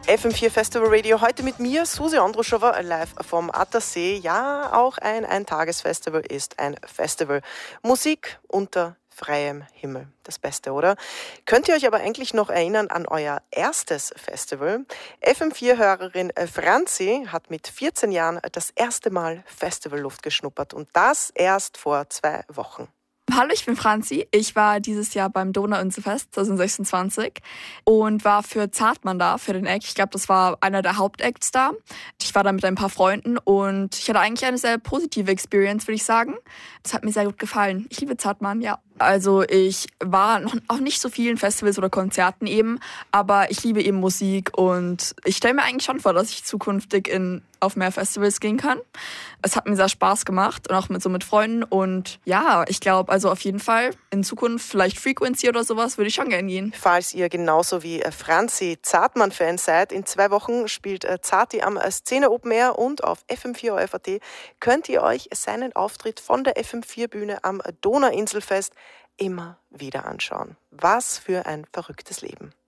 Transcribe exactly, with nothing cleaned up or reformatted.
F M vier Festival Radio, heute mit mir, Susi Andruschowa, live vom Attersee. Ja, auch ein Eintagesfestival ist ein Festival. Musik unter freiem Himmel, das Beste, oder? Könnt ihr euch aber eigentlich noch erinnern an euer erstes Festival? F M vier-Hörerin Franzi hat mit vierzehn Jahren das erste Mal Festivalluft geschnuppert und das erst vor zwei Wochen. Hallo, ich bin Franzi. Ich war dieses Jahr beim Donauinselfest zwanzig sechsundzwanzig und war für Zartmann da, für den Act. Ich glaube, das war einer der Hauptacts da. Ich war da mit ein paar Freunden und ich hatte eigentlich eine sehr positive Experience, würde ich sagen. Das hat mir sehr gut gefallen. Ich liebe Zartmann, ja. Also ich war noch auch nicht so vielen Festivals oder Konzerten eben, aber ich liebe eben Musik und ich stelle mir eigentlich schon vor, dass ich zukünftig in, auf mehr Festivals gehen kann. Es hat mir sehr Spaß gemacht und auch mit so mit Freunden und ja, ich glaube also auf jeden Fall in Zukunft vielleicht Frequency oder sowas würde ich schon gerne gehen. Falls ihr genauso wie Franzi Zartmann-Fan seid, in zwei Wochen spielt Zarti am Szene Open Air und auf F M vier O F A T könnt ihr euch seinen Auftritt von der F M vier Bühne am Donauinselfest immer wieder anschauen. Was für ein verrücktes Leben.